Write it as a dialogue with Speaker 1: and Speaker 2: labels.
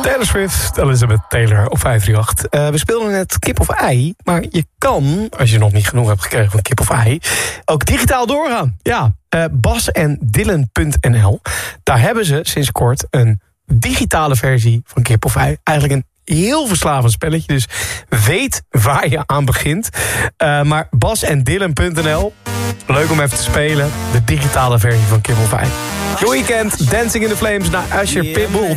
Speaker 1: Taylor Swift, Elizabeth Taylor op 538. We speelden net kip of ei, maar je kan, als je nog niet genoeg hebt gekregen van kip of ei, ook digitaal doorgaan. Ja, basendylan.nl. Daar hebben ze sinds kort een digitale versie van kip of ei. Eigenlijk een heel verslavend spelletje, dus weet waar je aan begint. Maar basendylan.nl, leuk om even te spelen. De digitale versie van kip of ei. Je weekend, Dancing in the Flames naar Usher, Pitbull.